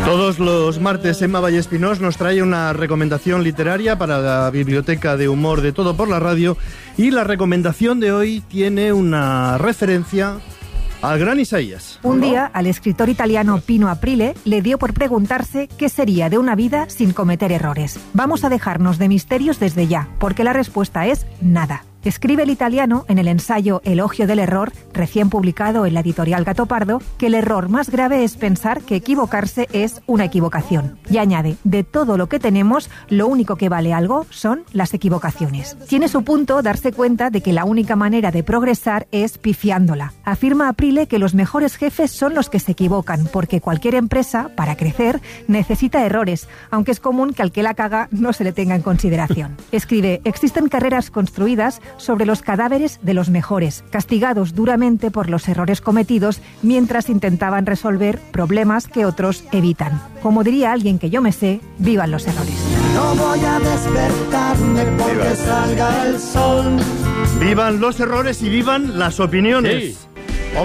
Todos los martes Emma Vallespinós nos trae una recomendación literaria para la biblioteca de humor de Todo por la Radio, y la recomendación de hoy tiene una referencia al gran Isaías. Un día, al escritor italiano Pino Aprile le dio por preguntarse qué sería de una vida sin cometer errores. Vamos a dejarnos de misterios desde ya, porque la respuesta es nada. Escribe el italiano en el ensayo Elogio del error, recién publicado en la editorial Gato Pardo, que el error más grave es pensar que equivocarse es una equivocación. Y añade, de todo lo que tenemos, lo único que vale algo son las equivocaciones. Tiene su punto darse cuenta de que la única manera de progresar es pifiándola. Afirma Aprile que los mejores jefes son los que se equivocan, porque cualquier empresa, para crecer, necesita errores, aunque es común que al que la caga no se le tenga en consideración. Escribe, existen carreras construidas sobre los cadáveres de los mejores, castigados duramente por los errores cometidos mientras intentaban resolver problemas que otros evitan. Como diría alguien que yo me sé, vivan los errores. No voy a despertarme porque salga el sol. Vivan los errores y vivan las opiniones. Sí.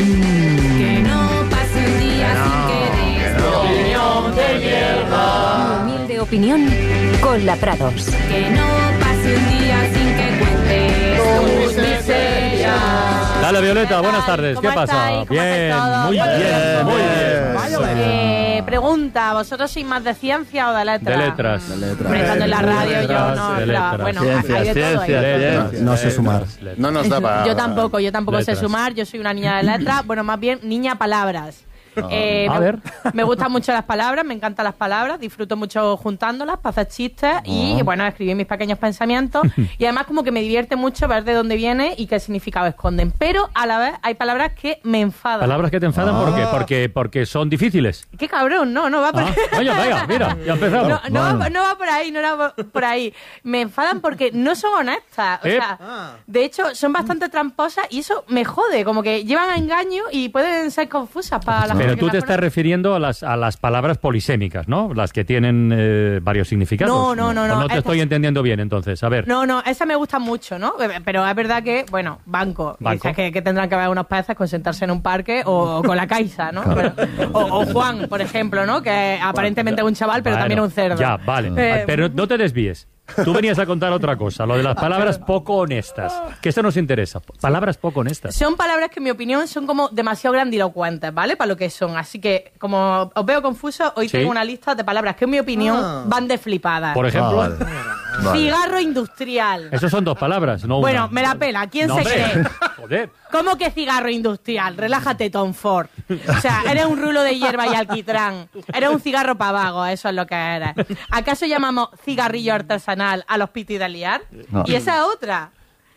Que no pase un día sin que des opinión de mierda. Humilde opinión con la Prados. Que no pase un día sin que cuentes tus miserias. Dale, Violeta, buenas tardes. ¿Qué ¿Cómo pasa? estáis? ¿Cómo Bien, estáis todos? muy bien, muy bien. Pregunta, ¿vosotros sois más de ciencia o de letras? De letras. Hombre, estando en la radio yo no, de pero letras. bueno, hay de todo ahí. Letras. No sé sumar. No nos da para... Yo tampoco sé Letras. sumar, yo soy una niña de letras, bueno, más bien niña palabras. A ver. Me gustan mucho las palabras, me encantan las palabras, disfruto mucho juntándolas para hacer chistes y, bueno, escribir mis pequeños pensamientos. Y además como que me divierte mucho ver de dónde viene y qué significado esconden. Pero a la vez hay palabras que me enfadan. ¿Palabras que te enfadan? ¿Por qué? Porque son difíciles. ¡Qué cabrón! No va por ahí. Oye, venga, mira, ya empezamos. No va por ahí, no va por ahí. Me enfadan porque no son honestas. O sea, de hecho, son bastante tramposas y eso me jode. Como que llevan a engaño y pueden ser confusas para la gente. Pero tú que te las estás refiriendo a las palabras polisémicas, ¿no? Las que tienen varios significados. No. ¿O no te estoy entendiendo bien, entonces? A ver. No, esa me gusta mucho, ¿no? Pero es verdad que, bueno, banco. Dices que tendrán que haber unos peces con sentarse en un parque o con la Caixa, ¿no? O Juan, por ejemplo, ¿no? Que aparentemente es un chaval, pero también un cerdo. Ya, vale. Pero no te desvíes. Tú venías a contar otra cosa, lo de las palabras poco honestas, que esto nos interesa. Palabras poco honestas. Son palabras que, en mi opinión, son como demasiado grandilocuentes, ¿vale? Para lo que son. Así que, como os veo confusos, hoy tengo una lista de palabras que, en mi opinión, van de flipadas. Por ejemplo, Vale. Cigarro industrial. Esos son dos palabras, no una. Bueno, me la pela. ¿Quién se cree? Joder. ¿Cómo que cigarro industrial? Relájate, Tom Ford. O sea, eres un rulo de hierba y alquitrán. Eres un cigarro pa' vago, eso es lo que eres. ¿Acaso llamamos cigarrillo artesanal a los pitis de liar? No. Y esa otra.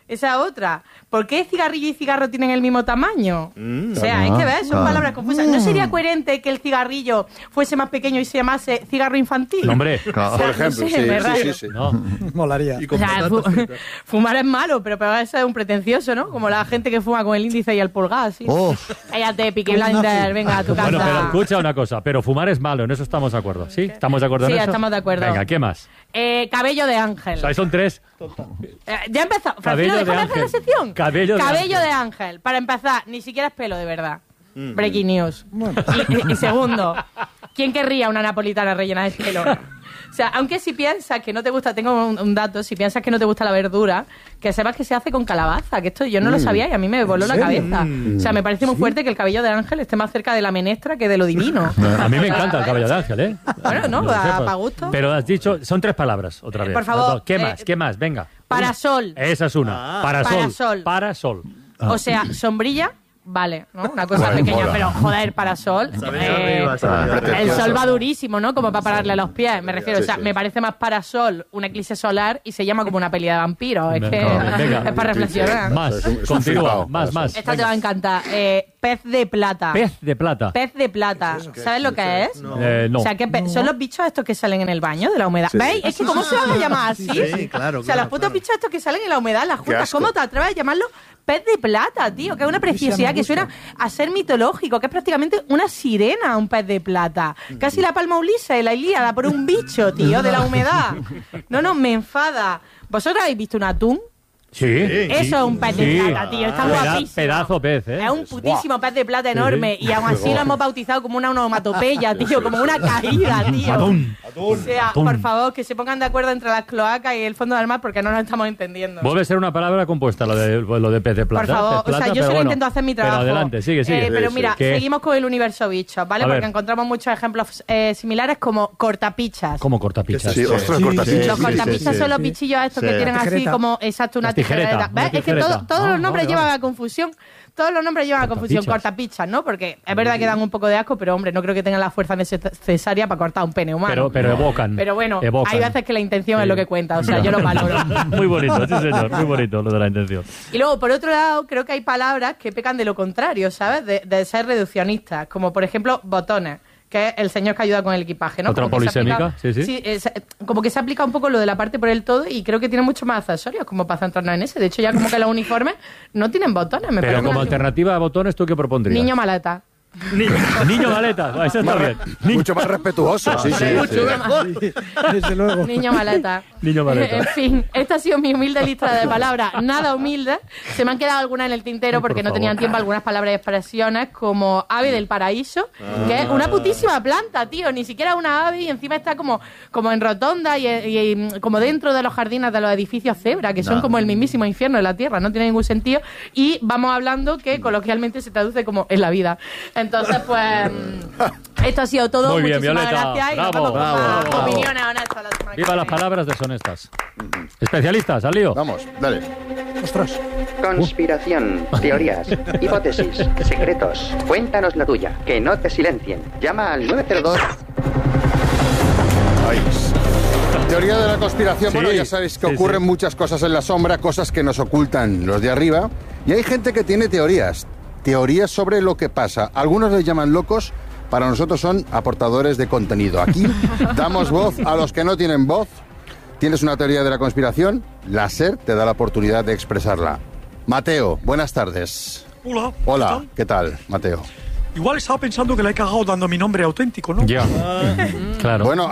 ¿Por qué cigarrillo y cigarro tienen el mismo tamaño? O sea, hay que ver, son palabras confusas. ¿No sería coherente que el cigarrillo fuese más pequeño y se llamase cigarro infantil? No, hombre. O sea, Por ejemplo, no sé, me rayo. sí. No. Molaría. Y con O sea, patatas. fumar es malo, pero eso es un pretencioso, ¿no? Como la gente que fuma con el índice y el pulgar, así. Cállate, Peaky Blinders, venga a tu casa. Bueno, pero escucha una cosa, pero fumar es malo, en eso estamos de acuerdo. ¿Sí? ¿Estamos de acuerdo en Sí, eso? estamos de acuerdo. Venga, ¿qué más? Cabello de ángel. O sea, son tres. Ya he empezado. Cabello Francino, de déjame hacer la ángel. sección. Cabello de ángel. de ángel. Para empezar, ni siquiera es pelo, de verdad. Breaking news. Y segundo, ¿quién querría una napolitana rellena de pelo? O sea, aunque si piensas que no te gusta, tengo un dato, si piensas que no te gusta la verdura, que sepas que se hace con calabaza, que esto yo no lo sabía y a mí me voló la cabeza. O sea, me parece muy fuerte que el cabello de ángel esté más cerca de la menestra que de lo divino. A mí me encanta el cabello de ángel, ¿eh? Bueno, no, Que lo sepas. para gusto. Pero has dicho, son tres palabras, otra vez. por favor, ¿Qué más? ¿Qué más? Venga. Parasol. Esa es una. Parasol. Parasol. O sea, sombrilla, vale, ¿no? Una cosa Bueno, pequeña, mola. pero joder, parasol. El sol va durísimo, ¿no? Como para pararle los pies, me refiero. O sea, me parece más parasol un eclipse solar y se llama como una peli de vampiros. Es que Venga. es para reflexionar. Más, Es un continúa, flipado. más. Esta te va a encantar. Pez de plata. Pez de plata. Pez de plata. ¿Sabes lo que es? No. O sea, son los bichos estos que salen en el baño de la humedad. ¿Veis? Es que ¿cómo se van a llamar así? Sí, claro. O sea, los putos bichos estos que salen en la humedad, las juntas, asco. ¿cómo te atreves a llamarlo pez de plata, tío? Que es una preciosidad que suena a ser mitológico, que es prácticamente una sirena, un pez de plata. Casi la palma Ulises, la Ilíada, por un bicho, tío, de la humedad. No, me enfada. ¿Vosotros habéis visto un atún? Sí. Eso es un pez de plata, tío. Está guapísimo. Pedazo pez, ¿eh? Es un putísimo pez de plata enorme. Y aún así lo hemos bautizado como una onomatopeya, tío. Como una caída, tío. Atún. O sea, por favor, que se pongan de acuerdo entre las cloacas y el fondo del mar porque no nos estamos entendiendo. Vuelve a ser una palabra compuesta lo de pez de plata. Por favor, pez plata, o sea, yo pero solo bueno. intento hacer mi trabajo. Pero adelante, sigue. Pero mira, ¿Qué? seguimos con el universo bichos, ¿vale? A Porque ver. encontramos muchos ejemplos similares como cortapichas. ¿Cómo cortapichas? Sí, ostras, cortapichas. Los cortapichas son los sí. bichillos estos Sí. que tienen así Tijereta. como, exacto, una Las tijeretas, tijereta. una ¿Ves? Es que tijereta. todos los nombres Vale, llevan vale. a confusión. Todos los nombres llevan a confusión. Cortapichas. Cortapichas, ¿no? Porque es verdad que dan un poco de asco, pero hombre, no creo que tengan la fuerza necesaria para cortar un pene humano. Pero evocan. Pero bueno, evocan. hay veces que la intención Sí. es lo que cuenta, o sea, yo lo valoro. Muy bonito, sí señor, muy bonito lo de la intención. Y luego, por otro lado, creo que hay palabras que pecan de lo contrario, ¿sabes? De ser reduccionistas, como por ejemplo botones, que es el señor que ayuda con el equipaje, ¿no? ¿Otra Como que se polisémica? aplica- Sí. como que se aplica un poco lo de la parte por el todo y creo que tiene muchos más accesorios como para centrarnos en ese. De hecho, ya como que los uniformes no tienen botones, me Pero parece. como alternativa a botones, ¿tú qué propondrías? Niño maleta. Niño maleta, eso está bien. Mucho más respetuoso, sí. Desde luego. Niño maleta. Niño maleta. En fin, esta ha sido mi humilde lista de palabras. Nada humilde. Se me han quedado algunas en el tintero porque no tenían tiempo algunas palabras y expresiones como ave del paraíso, que es una putísima planta, tío. Ni siquiera una ave y encima está como en rotonda y como dentro de los jardines de los edificios cebra, que son como el mismísimo infierno de la tierra. No tiene ningún sentido. Y vamos hablando que coloquialmente se traduce como en la vida. Entonces, pues, esto ha sido todo. Muy bien, Muchísimas Violeta. gracias y nos Bravo, vemos con más bravo. opiniones honestas la semana que Viva las viene. palabras deshonestas. Especialistas, al lío. Vamos, dale. Conspiración, teorías, hipótesis, secretos. Cuéntanos la tuya, que no te silencien. Llama al 902. Ahí. Teoría de la conspiración. Sí, Bueno, ya sabéis que sí, ocurren sí. muchas cosas en la sombra, cosas que nos ocultan los de arriba. Y hay gente que tiene teorías sobre lo que pasa. Algunos les llaman locos, para nosotros son aportadores de contenido. Aquí damos voz a los que no tienen voz. ¿Tienes una teoría de la conspiración? La SER te da la oportunidad de expresarla. Mateo, buenas tardes. Hola. Hola, ¿qué tal, Mateo? Igual estaba pensando que le he cagado dando mi nombre auténtico, ¿no? Ya. Claro. Bueno,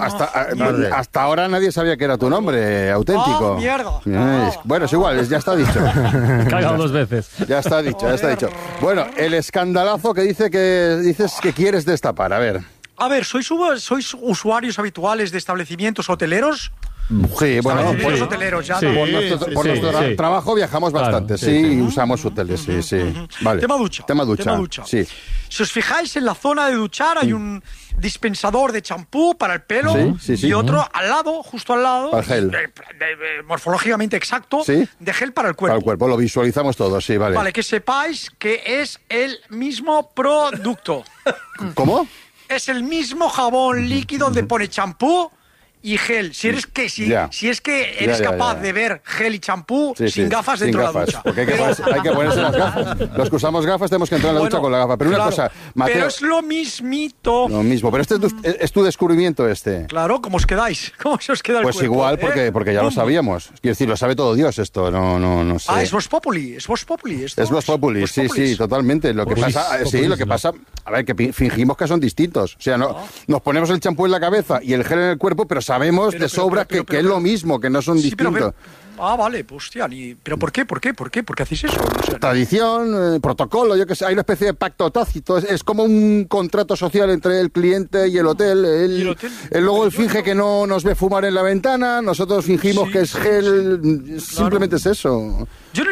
hasta ahora nadie sabía que era tu nombre auténtico. ¡Ah, mierda! Bueno, es igual, ya está dicho. Cagado 2 veces. Ya está dicho, ya está dicho. Bueno, el escandalazo que dices que quieres destapar, a ver. A ver, ¿sois usuarios habituales de establecimientos hoteleros? Sí, bueno, Establecimientos por hoteleros, ya. Sí. ¿no? por nuestro sí. trabajo viajamos Claro, bastante, sí, sí, sí. y usamos hoteles, sí. Vale. Tema ducha. Tema ducha, sí. Si os fijáis, en la zona de duchar hay un dispensador de champú para el pelo Sí, sí. y otro al lado, justo al lado, Para el gel. morfológicamente exacto, Sí. de gel para el cuerpo. Para el cuerpo, lo visualizamos todos, sí, vale. Vale, que sepáis que es el mismo producto. ¿Cómo? Es el mismo jabón líquido donde pone champú y gel. Si es que eres Ya, capaz ya. de ver gel y champú Sí, sin sí, gafas sin dentro de la gafas, ducha. porque hay que ponerse las gafas. Los que usamos gafas tenemos que entrar en la ducha Bueno, con la gafa. Pero una claro, cosa, Mateo... pero es lo mismito. Lo mismo, pero este es tu descubrimiento este. Claro, ¿cómo os quedáis? ¿Cómo se os queda el Pues cuerpo? igual, porque ya lo ¿Cómo? sabíamos. Quiero decir, lo sabe todo Dios esto, no sé. Ah, es Vox Populi, es Vox Populi. Es Vox Populi, sí, totalmente. Lo que pasa, a ver, que fingimos que son distintos. O sea, nos ponemos el champú en la cabeza y el gel en el cuerpo, pero sabemos de sobra que es lo mismo, que no son Sí, pero- distintos. vale, pues hostia, ¿pero por qué? ¿Por qué hacéis eso? O sea, Tradición, protocolo, yo que sé, hay una especie de pacto tácito, es como un contrato social entre el cliente y el hotel. ¿Y el hotel? Luego él finge que no nos ve fumar en la ventana, nosotros fingimos Sí, que es gel, simplemente es eso. Yo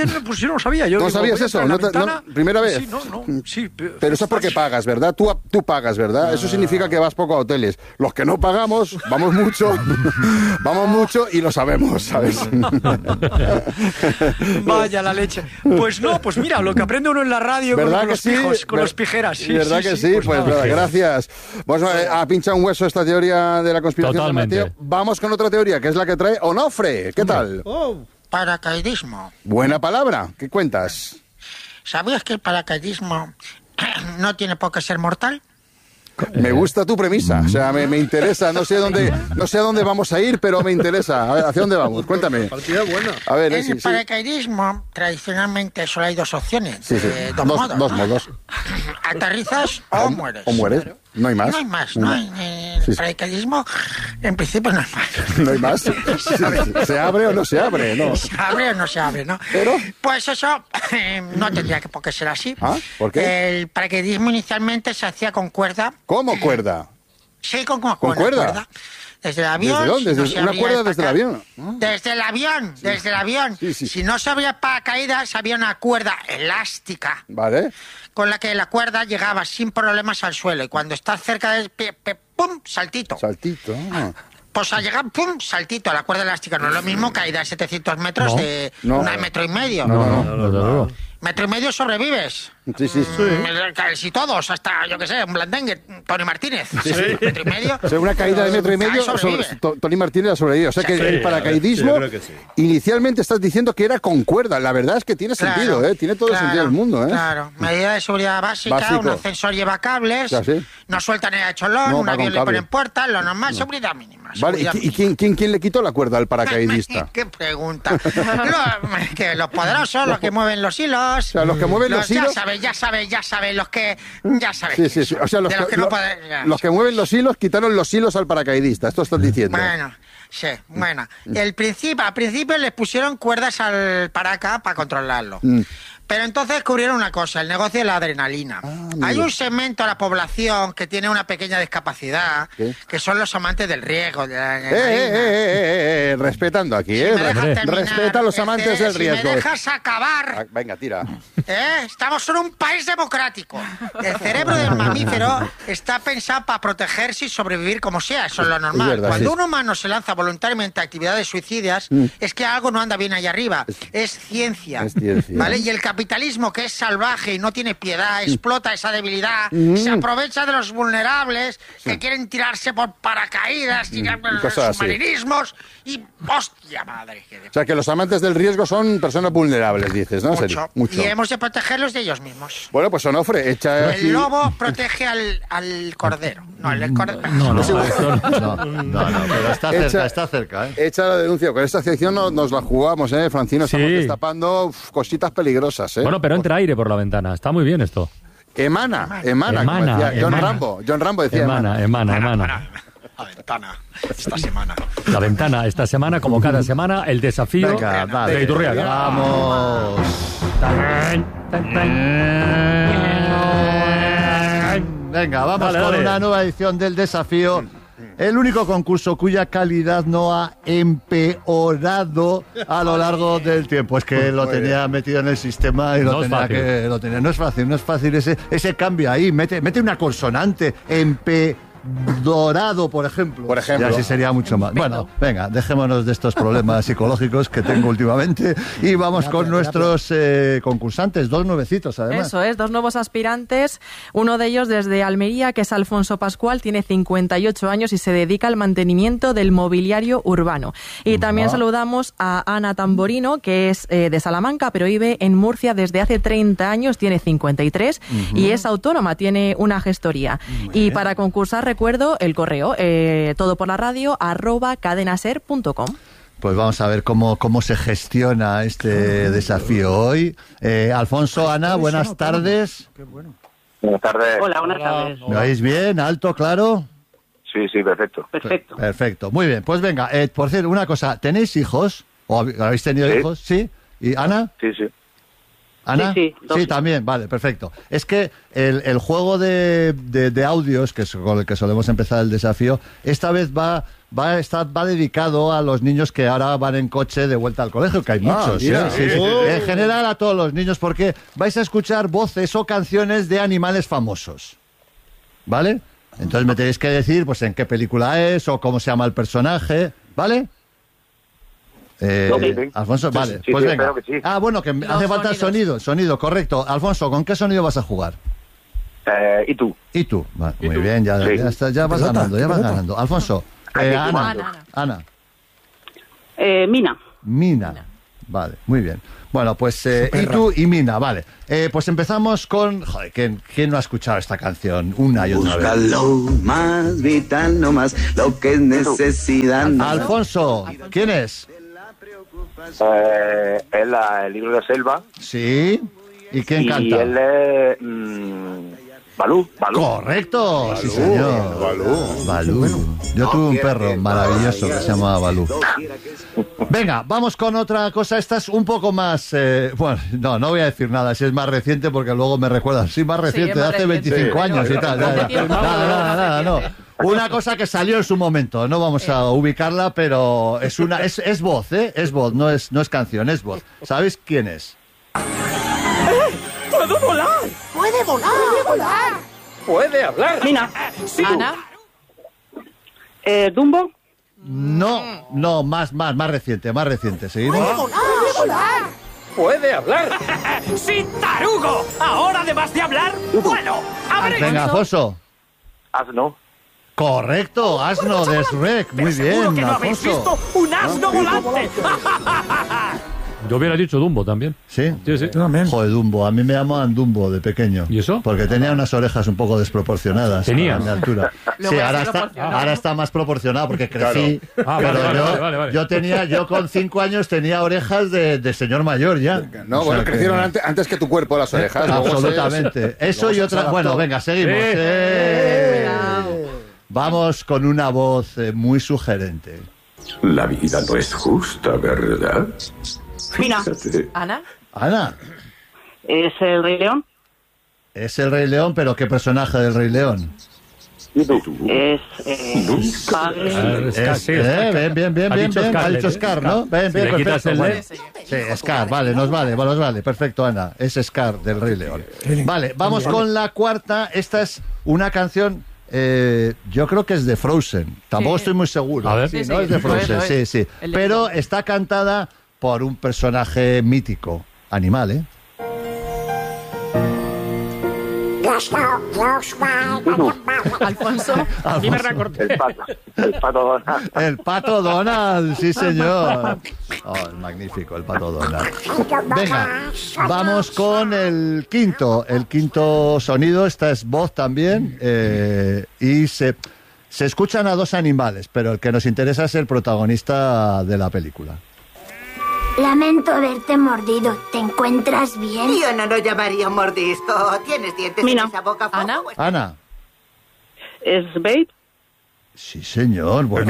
no lo sabía. Yo ¿No digo, sabías voy a eso? entrar en la ¿No te- ventana. primera vez? Sí, sí. Pero eso es porque pagas, ¿verdad? Tú pagas, ¿verdad? Eso significa que vas poco a hoteles. Los que no pagamos, vamos mucho y lo sabemos, ¿sabes? Vaya la leche. Pues no, pues mira, lo que aprende uno en la radio con ¿Verdad que los sí? pijos, con los pijeras. Sí, ¿Verdad que sí? Pues nada. nada, gracias. Vamos a pinchar un hueso esta teoría de la conspiración de Totalmente. Mateo. Vamos con otra teoría, que es la que trae Onofre. ¿Qué tal? Paracaidismo. Buena palabra. ¿Qué cuentas? ¿Sabías que el paracaidismo no tiene por qué ser mortal? Me gusta tu premisa, o sea, me interesa, no sé a dónde vamos a ir, pero me interesa. A ver, ¿hacia dónde vamos? Cuéntame. Partida buena. A ver, En sí, el paracaidismo, tradicionalmente solo hay dos opciones, sí. dos modos. Dos ¿no? modos. Aterrizas o mueres. O mueres. No hay más. No hay más, ¿no? En el Sí. paracaidismo En principio no hay más. ¿No hay más? ¿Se abre o no se abre? No. ¿Se abre o no se abre, no? ¿Pero? Pues eso no tendría por qué ser así. ¿Ah? ¿Por qué? El paracaidismo inicialmente se hacía con cuerda. ¿Cómo cuerda? Sí, con ¿Con cuerda? Desde el avión. ¿Desde dónde? No se ¿Una abría cuerda el desde el avión? Desde el avión. Sí, sí. Si no se abría paracaídas, había una cuerda elástica. Vale. Con la que la cuerda llegaba sin problemas al suelo. Y cuando estás cerca del ¡pum! Saltito. Saltito. Pues al llegar, ¡pum! Saltito. La cuerda elástica no es lo mismo caída de 700 metros de metro y medio. No. Metro y medio sobrevives. Sí. Si todos, hasta, yo qué sé, un Blandengue, Tony Martínez. Sí. Metro y medio. O sea, una caída de metro y medio, Tony Martínez ha sobrevivido. O sea que el paracaidismo, inicialmente estás diciendo que era con cuerda. La verdad es que tiene sentido, ¿eh? Tiene todo el sentido del mundo, ¿eh? Claro, medida de seguridad básica, un ascensor lleva cables, no sueltan el cholón, un avión le ponen puertas, lo normal, seguridad mínima. Vale, ¿y quién le quitó la cuerda al paracaidista? ¿Qué pregunta? Los poderosos, los que mueven los hilos. O sea, los que mueven los hilos. Ya sabes, los que. Ya sabes. Sí. O sea, los que mueven los hilos quitaron los hilos al paracaidista. Esto estás diciendo. Bueno. Al principio les pusieron cuerdas al paraca para controlarlo. Pero entonces descubrieron una cosa, el negocio de la adrenalina. Hay un segmento de la población que tiene una pequeña discapacidad, que son los amantes del riesgo, de la adrenalina. Respetando aquí, Respeta a los amantes del riesgo. Si me dejas acabar... Venga, tira. Estamos en un país democrático. El cerebro del mamífero está pensado para protegerse y sobrevivir como sea, eso es lo normal. Es verdad, Cuando un humano se lanza voluntariamente a actividades suicidas, es que algo no anda bien allá arriba. Es ciencia. ¿Vale? Y el capitalismo, que es salvaje y no tiene piedad, explota esa debilidad, se aprovecha de los vulnerables que quieren tirarse por paracaídas, tirar por los submarinismos y ¡hostia madre! O sea, que los amantes del riesgo son personas vulnerables, dices, ¿no? Mucho. Y hemos de protegerlos de ellos mismos. Bueno, pues Onofre, echa aquí... El lobo protege al cordero. No, el cordero... pero está cerca, ¿eh? Echa la denuncia. Con esta sección nos la jugamos, ¿eh? Francino, estamos destapando cositas peligrosas, ¿eh? Bueno, pero entra aire por la ventana. Está muy bien esto. Emana, como decía John Rambo decía emana. La ventana, esta semana. La ventana, esta semana, como cada semana, el desafío de Iturriaga. ¡Vamos! Venga, vamos con una nueva edición del desafío. El único concurso cuya calidad no ha empeorado a lo largo del tiempo. Es que lo tenía metido en el sistema y lo tenía. No es fácil ese cambio ahí. Mete una consonante. Dorado, por ejemplo. Y así sería mucho más. Bueno, venga, dejémonos de estos problemas psicológicos que tengo últimamente y vamos con nuestros concursantes, 2 nuevecitos además. Eso es, 2 nuevos aspirantes, uno de ellos desde Almería, que es Alfonso Pascual, tiene 58 años y se dedica al mantenimiento del mobiliario urbano. Y también saludamos a Ana Tamborino, que es de Salamanca, pero vive en Murcia desde hace 30 años, tiene 53 y es autónoma, tiene una gestoría. Y para concursar, recuerdo el correo, todoporlaradio@cadenaser.com. Pues vamos a ver cómo se gestiona este desafío hoy. Alfonso, Ana, buenas tardes. Buenas tardes. Hola, buenas tardes. ¿Me oís bien? ¿Alto, claro? Sí, perfecto. Perfecto, muy bien. Pues venga, por cierto, una cosa, ¿tenéis hijos? ¿O habéis tenido hijos? ¿Sí? ¿Y Ana? Sí. ¿Ana? Sí, también, vale, perfecto. Es que el juego de audios, que es con el que solemos empezar el desafío, esta vez va dedicado a los niños que ahora van en coche de vuelta al colegio, que hay muchos. Sí. En general a todos los niños, porque vais a escuchar voces o canciones de animales famosos. ¿Vale? Entonces me tenéis que decir pues en qué película es o cómo se llama el personaje, ¿vale? Alfonso, vale, pues venga. Sí. Bueno, que hace falta el sonido, correcto. Alfonso, ¿con qué sonido vas a jugar? ¿Y tú? Vale, muy bien, ya vas ganando. Alfonso, Ana. Mina. Vale, muy bien. Bueno, pues y tú y Mina, vale. Pues empezamos con... Joder, ¿quién no ha escuchado esta canción una y otra vez? Busca lo más vital, no más lo que es necesidad. Alfonso, ¿quién es? Es el libro de Selva. Sí. ¿Y quién canta? Y él es... Balú. Correcto, sí señor. Balú. Yo tuve un perro maravilloso que se llamaba Balú. Venga, vamos con otra cosa. Esta es un poco más... bueno, no voy a decir nada, si es más reciente, porque luego me recuerdan. Sí, más reciente, de hace 25 años y tal. Nada, no. Una cosa que salió en su momento, no vamos a ubicarla, pero es voz, ¿eh? Es voz, no es canción, es voz. ¿Sabéis quién es? ¡Puedo volar! ¡Puede volar! ¡Puede volar! Puede hablar. Mina. Sí. Ana. Dumbo. No, más reciente. Seguimos. ¡Puede volar! ¡Puede volar! Puede hablar. ¡Sí, tarugo! Ahora, además de hablar, vuelo. ¡Abre! Venga, Alfonso. Asno. Correcto, asno de Shrek. Muy Seguro bien, que no habéis Alfonso. visto un asno volante. Yo hubiera dicho Dumbo también. ¿Sí? Sí. Joder, Dumbo. A mí me llamaban Dumbo de pequeño. ¿Y eso? Porque tenía unas orejas un poco desproporcionadas. ¿Tenía? A mi altura. Sí, ahora está más proporcionado porque crecí. Claro. Pero Vale. yo con 5 años tenía orejas de señor mayor ya. No, bueno, crecieron antes que tu cuerpo las orejas. Absolutamente. Eso y otra... Bueno, venga, seguimos. Vamos con una voz muy sugerente. La vida no es justa, ¿verdad? Mina. Ana. ¿Es el Rey León? Es el Rey León, pero ¿qué personaje del Rey León? Es padre. Bien. Ha dicho Scar, ¿no? Bien, perfecto. Bueno. Sí, Scar, vale, nos vale. Perfecto, Ana. Es Scar del Rey León. Vale, vamos con la cuarta. Esta es una canción... yo creo que es de Frozen. Tampoco estoy muy seguro. A ver. Sí, no es de Frozen, sí. Pero está cantada por un personaje mítico, animal, ¿eh? Alfonso. El pato Donald. El pato Donald, sí señor. Oh, magnífico, el pato Donald. Venga, vamos con el quinto sonido. Esta es voz también. Y se escuchan a dos animales, pero el que nos interesa es el protagonista de la película. Lamento haberte mordido. ¿Te encuentras bien? Yo no lo llamaría mordisco. Tienes dientes en esa boca. Ana. ¿Es Babe? Sí, señor. Bueno.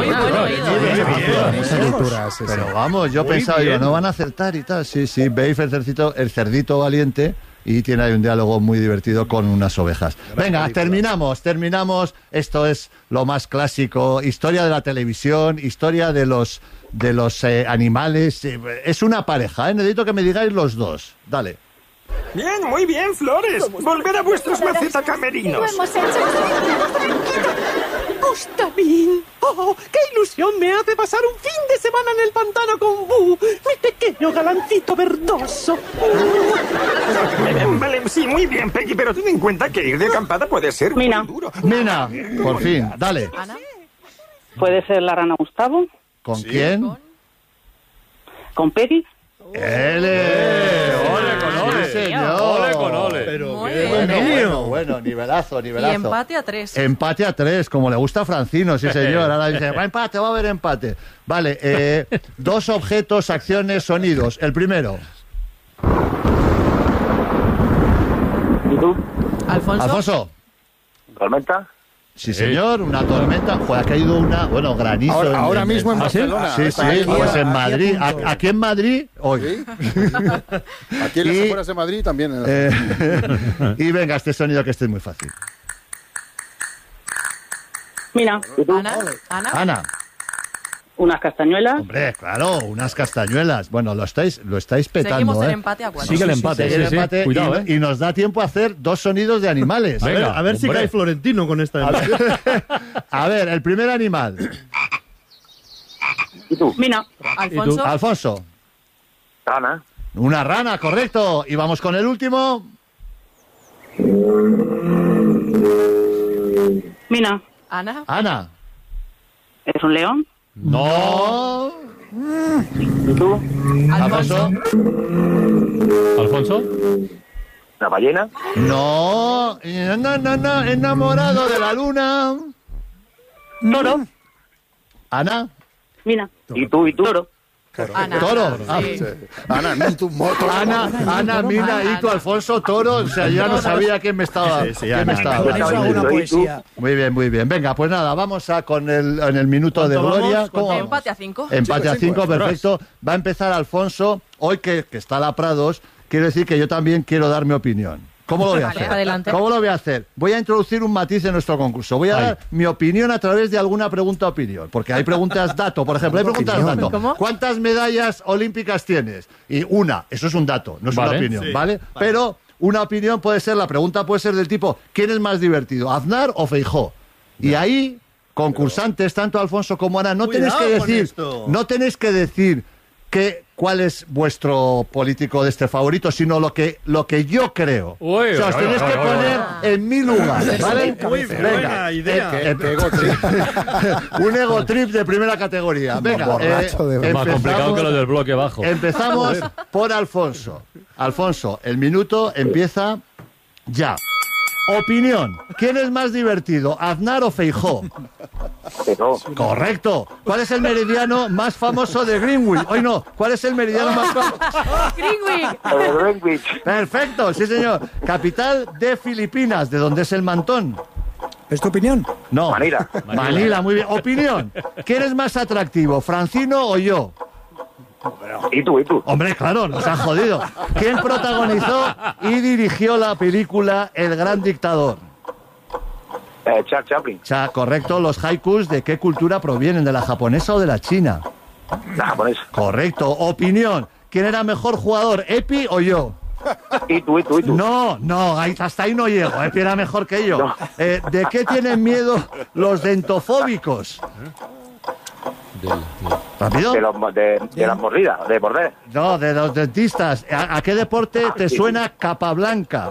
Pero vamos, yo pensaba, no van a acertar y tal. Sí, Babe, el cerdito valiente. Y tiene ahí un diálogo muy divertido con unas ovejas. Venga, terminamos. Esto es lo más clásico. Historia de la televisión, historia de los animales. Es una pareja, ¿eh? Necesito que me digáis los dos. Dale. Bien, muy bien, Flores. Volver a vuestros macetacamerinos. Lo hemos hecho. Gustavín. ¡Oh, qué ilusión me hace pasar un fin de semana en el pantano con Bu, mi pequeño galancito verdoso! Vale, sí, muy bien, Peggy, pero ten en cuenta que ir de acampada puede ser muy duro. Mina, por fin, dale. ¿Ana? ¿Puede ser la rana Gustavo? ¿Con quién? ¿Con Peggy? ¡Ole con ole! Sí, señor. ¡Ole con ole! Pero Bueno, nivelazo. Y empate a 3. Empate a 3, como le gusta a Francino, sí señor. Ahora dice, va a haber empate. Vale, dos objetos, acciones, sonidos. El primero. ¿Y tú? Alfonso. ¿Tormenta? Sí, señor, una tormenta. Joder, ha caído granizo. Ahora mismo en Barcelona. Sí, pues en Madrid. Aquí en Madrid, hoy. Aquí en las afueras de Madrid también. Y venga, este sonido que este es muy fácil. Mina. Ana. Unas castañuelas. Hombre, claro, unas castañuelas. Bueno, lo estáis petando. Seguimos en empate a 4. Sigue el empate. Sigue el empate. Cuidado, y nos da tiempo a hacer dos sonidos de animales. Venga, a ver si cae Florentino con esta. A ver, el primer animal. ¿Y tú? Mina. Alfonso. Rana. Una rana, correcto. Y vamos con el último. Mina. Ana. ¿Es un león? No. ¿Y tú? Alfonso. ¿La ballena? No. Enamorado de la luna. Toro. Ana. Mina. ¿Y tú? Toro. Ana. Toro. Sí. Ana, Mintu, Moto. Ana, Mina, Itu, Alfonso, Toro. O sea, ya no sabía quién me estaba. quién me estaba. Con eso hago una poesía. Muy bien, muy bien. Venga, pues nada, vamos con en el minuto de gloria. ¿Cómo vamos? Empate a 5. Empate a 5, perfecto. Va a empezar Alfonso. Hoy que está la Prados, quiero decir que yo también quiero dar mi opinión. ¿Cómo lo voy a hacer? Adelante. ¿Cómo lo voy a hacer? Voy a introducir un matiz en nuestro concurso. Voy a dar mi opinión a través de alguna pregunta-opinión. Porque hay preguntas dato, por ejemplo. Hay preguntas dato. ¿Cómo? ¿Cuántas medallas olímpicas tienes? Y una. Eso es un dato, no es una opinión, Sí. ¿vale? Pero una opinión puede ser, la pregunta puede ser del tipo, ¿quién es más divertido, Aznar o Feijóo? Y ahí, concursantes, tanto Alfonso como Ana, no tenéis que decir cuál es vuestro político de este favorito, sino lo que yo creo. Uy, o sea, os tenéis que poner en mi lugar, ¿vale? Muy buena idea. Un ego trip de primera categoría. Venga, Es más complicado que lo del bloque bajo. empezamos por Alfonso. Alfonso, el minuto empieza ya. Opinión. ¿Quién es más divertido, Aznar o Feijóo? Pero, Correcto. ¿Cuál es el meridiano más famoso de Greenwich? Hoy no. ¿Cuál es el meridiano más famoso? Greenwich. Perfecto, sí señor. Capital de Filipinas, ¿de dónde es el mantón? ¿Es tu opinión? No. Manila. Manila, muy bien. Opinión. ¿Quién es más atractivo, Francino o yo? ¿Y tú? Hombre, claro, nos han jodido. ¿Quién protagonizó y dirigió la película El Gran Dictador? Charles Chaplin. Correcto. ¿Los haikus de qué cultura provienen? ¿De la japonesa o de la china? La japonesa. Correcto. Opinión. ¿Quién era mejor jugador, Epi o yo? ¿Y tú? No, hasta ahí no llego. Epi era mejor que yo. No. ¿De qué tienen miedo los dentofóbicos? ¿Rápido? De las mordidas, de morder. No, de los dentistas. ¿A qué deporte te suena Capablanca?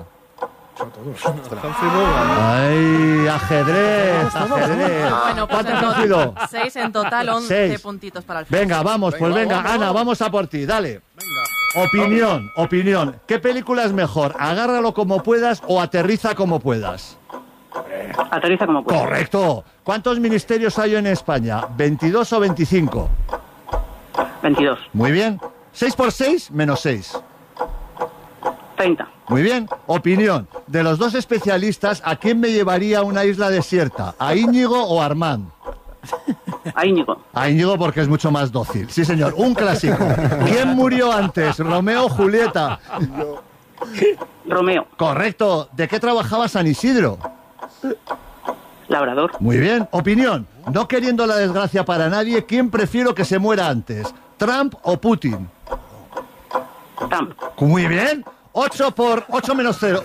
Ay, ajedrez. Bueno, pues ¿Cuánto ha cogido? 6 en total, 11 Seis. puntitos para Alfonso. Venga, vamos, Ana, vamos a por ti, dale. Opinión. ¿Qué película es mejor? ¿Agárralo como puedas o aterriza como puedas? Aterriza como pueda. Correcto. ¿Cuántos ministerios hay en España? ¿22 o 25? 22. Muy bien. 6 por 6, menos 6. 30. Muy bien. Opinión. De los dos especialistas, ¿a quién me llevaría a una isla desierta? ¿A Íñigo o a Armand? A Íñigo. A Íñigo porque es mucho más dócil. Sí, señor. Un clásico. ¿Quién murió antes? ¿Romeo o Julieta? Romeo. Correcto. ¿De qué trabajaba San Isidro? Labrador. Muy bien. Opinión. No queriendo la desgracia para nadie, ¿quién prefiero que se muera antes? ¿Trump o Putin? Trump. Muy bien. 8 menos 0.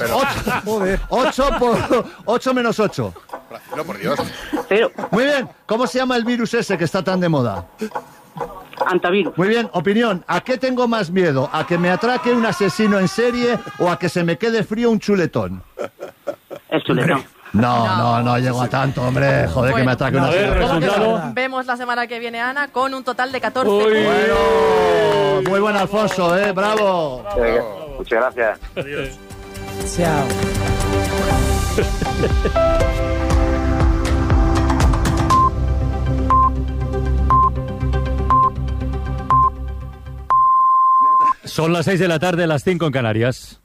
8 por 8 menos 8. No, por Dios. 0. Muy bien. ¿Cómo se llama el virus ese que está tan de moda? Antivirus. Muy bien. Opinión. ¿A qué tengo más miedo? ¿A que me atraque un asesino en serie o a que se me quede frío un chuletón? El chuletón. No llego a tanto, hombre. Joder, que me atraque un asesino. Vemos la semana que viene, Ana, con un total de 14 Bueno, puntos. muy buen Alfonso, bravo. Muchas gracias. Adiós. Chao. Son las 6 de la tarde, las 5 en Canarias.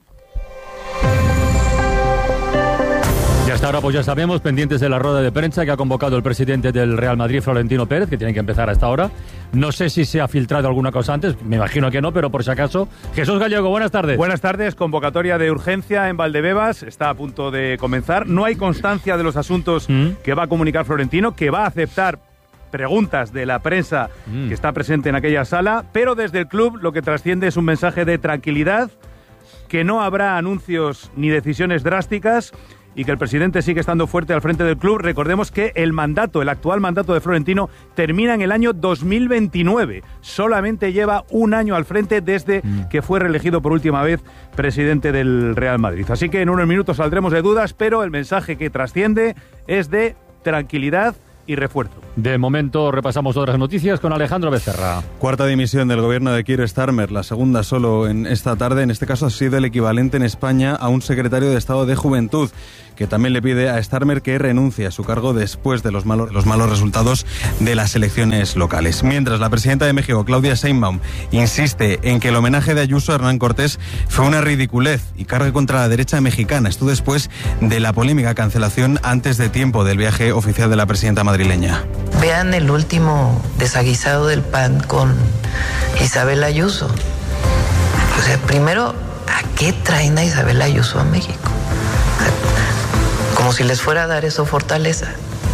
Y hasta ahora, pues ya sabemos, pendientes de la rueda de prensa que ha convocado el presidente del Real Madrid, Florentino Pérez, que tiene que empezar hasta ahora. No sé si se ha filtrado alguna cosa antes, me imagino que no, pero por si acaso. Jesús Gallego, buenas tardes. Buenas tardes, convocatoria de urgencia en Valdebebas, está a punto de comenzar. No hay constancia de los asuntos que va a comunicar Florentino, que va a aceptar preguntas de la prensa que está presente en aquella sala, pero desde el club lo que trasciende es un mensaje de tranquilidad, que no habrá anuncios ni decisiones drásticas y que el presidente sigue estando fuerte al frente del club. Recordemos que el actual mandato de Florentino termina en el año 2029. Solamente lleva un año al frente desde que fue reelegido por última vez presidente del Real Madrid. Así que en unos minutos saldremos de dudas, pero el mensaje que trasciende es de tranquilidad y refuerzo. De momento repasamos otras noticias con Alejandro Becerra. Cuarta dimisión del gobierno de Keir Starmer, la segunda solo en esta tarde. En este caso ha sido el equivalente en España a un secretario de Estado de Juventud, que también le pide a Starmer que renuncie a su cargo después de los malos resultados de las elecciones locales. Mientras, la presidenta de México, Claudia Sheinbaum, insiste en que el homenaje de Ayuso a Hernán Cortés fue una ridiculez y carga contra la derecha mexicana. Esto después de la polémica cancelación antes de tiempo del viaje oficial de la presidenta madrileña. Vean el último desaguisado del PAN con Isabel Ayuso. O sea, primero, ¿a qué traen a Isabel Ayuso a México? O sea, como si les fuera a dar eso fortaleza.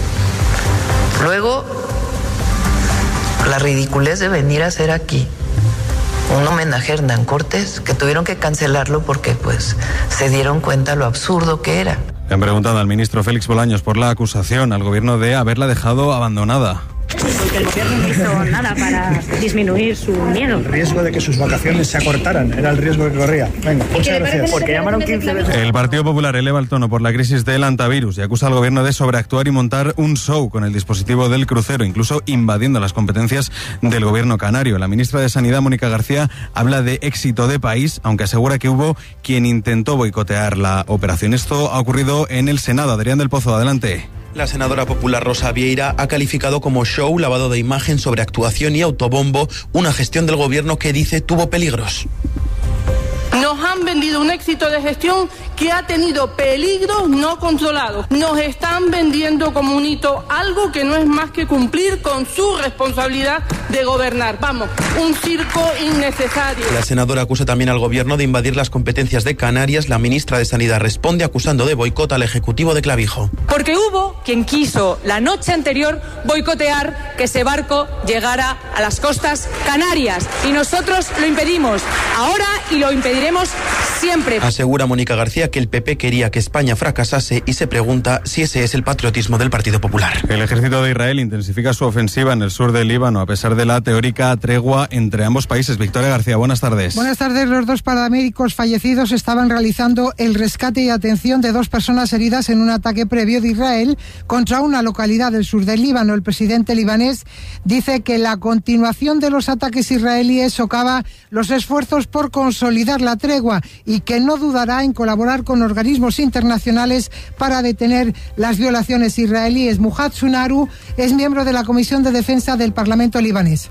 Luego, la ridiculez de venir a hacer aquí un homenaje a Hernán Cortés, que tuvieron que cancelarlo porque pues se dieron cuenta lo absurdo que era. Le han preguntado al ministro Félix Bolaños por la acusación al gobierno de haberla dejado abandonada. Porque el gobierno no hizo nada para disminuir su miedo. El riesgo de que sus vacaciones se acortaran era el riesgo que corría. Venga, muchas gracias. Porque llamaron 15 veces. El Partido Popular eleva el tono por la crisis del antivirus y acusa al gobierno de sobreactuar y montar un show con el dispositivo del crucero, incluso invadiendo las competencias del gobierno canario. La ministra de Sanidad, Mónica García, habla de éxito de país, aunque asegura que hubo quien intentó boicotear la operación. Esto ha ocurrido en el Senado. Adrián del Pozo, adelante. La senadora popular Rosa Vieira ha calificado como show, lavado de imagen, sobreactuación y autobombo una gestión del gobierno que dice tuvo peligros. Nos han vendido un éxito de gestión que ha tenido peligros no controlados. Nos están vendiendo como un hito algo que no es más que cumplir con su responsabilidad de gobernar. Vamos, un circo innecesario. La senadora acusa también al gobierno de invadir las competencias de Canarias. La ministra de Sanidad responde acusando de boicot al ejecutivo de Clavijo. Porque hubo quien quiso la noche anterior boicotear que ese barco llegara a las costas canarias y nosotros lo impedimos ahora y lo impediremos siempre. Asegura Mónica García que el PP quería que España fracasase y se pregunta si ese es el patriotismo del Partido Popular. El ejército de Israel intensifica su ofensiva en el sur del Líbano a pesar de la teórica tregua entre ambos países. Victoria García, buenas tardes. Buenas tardes. Los dos paramédicos fallecidos estaban realizando el rescate y atención de dos personas heridas en un ataque previo de Israel contra una localidad del sur del Líbano. El presidente libanés dice que la continuación de los ataques israelíes socava los esfuerzos por consolidar la tregua y que no dudará en colaborar con organismos internacionales para detener las violaciones israelíes. Muhad Sunaru es miembro de la Comisión de Defensa del Parlamento libanés.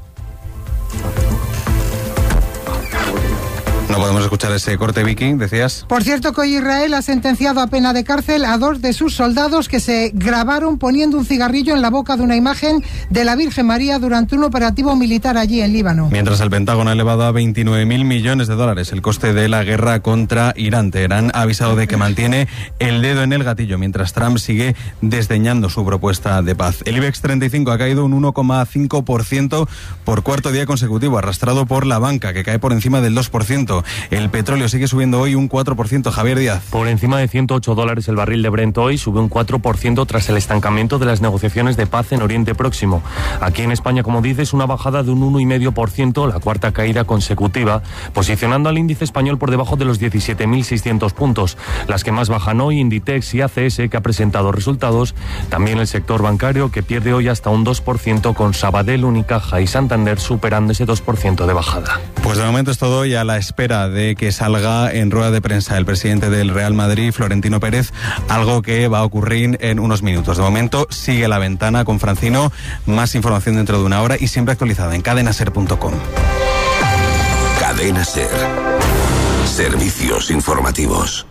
No podemos escuchar ese corte, Vicky, decías. Por cierto, que hoy Israel ha sentenciado a pena de cárcel a dos de sus soldados que se grabaron poniendo un cigarrillo en la boca de una imagen de la Virgen María durante un operativo militar allí en Líbano. Mientras el Pentágono ha elevado a 29.000 millones de dólares el coste de la guerra contra Irán. Teherán ha avisado de que mantiene el dedo en el gatillo mientras Trump sigue desdeñando su propuesta de paz. El IBEX 35 ha caído un 1,5% por cuarto día consecutivo, arrastrado por la banca, que cae por encima del 2%. El petróleo sigue subiendo hoy un 4%. Javier Díaz. Por encima de $108 el barril de Brent hoy, sube un 4% tras el estancamiento de las negociaciones de paz en Oriente Próximo. Aquí en España, como dices, una bajada de un 1,5%, la cuarta caída consecutiva, posicionando al índice español por debajo de los 17.600 puntos. Las que más bajan hoy, Inditex y ACS, que ha presentado resultados. También el sector bancario, que pierde hoy hasta un 2%, con Sabadell, Unicaja y Santander superando ese 2% de bajada. Pues de momento es todo y a la espera de que salga en rueda de prensa el presidente del Real Madrid, Florentino Pérez, algo que va a ocurrir en unos minutos. De momento sigue La Ventana con Francino, más información dentro de una hora y siempre actualizada en cadenaser.com. Cadena Ser. Servicios informativos.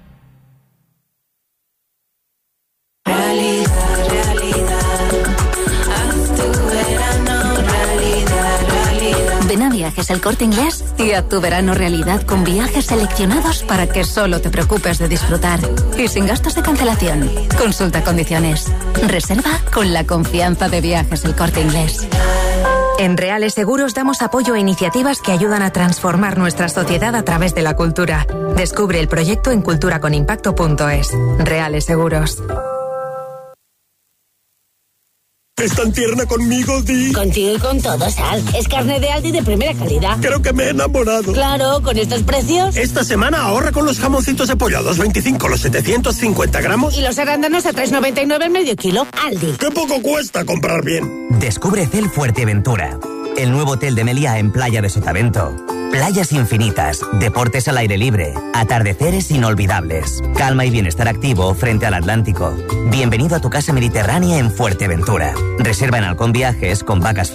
Ven a Viajes El Corte Inglés y haz tu verano realidad con viajes seleccionados para que solo te preocupes de disfrutar y sin gastos de cancelación. Consulta condiciones. Reserva con la confianza de Viajes El Corte Inglés. En Reales Seguros damos apoyo a iniciativas que ayudan a transformar nuestra sociedad a través de la cultura. Descubre el proyecto en culturaconimpacto.es. Reales Seguros. Es tan tierna conmigo, Di. Contigo y con todo, Sal. Es carne de Aldi de primera calidad. Creo que me he enamorado. Claro, con estos precios. Esta semana ahorra con los jamoncitos de pollo a 2,25 los 750 gramos. Y los arándanos a 3,99 el medio kilo. Aldi. ¡Qué poco cuesta comprar bien! Descubre Cel Fuerteventura, el nuevo hotel de Meliá en Playa de Sotavento. Playas infinitas, deportes al aire libre, atardeceres inolvidables, calma y bienestar activo frente al Atlántico. Bienvenido a tu casa mediterránea en Fuerteventura. Reserva en Halcón Viajes con vacas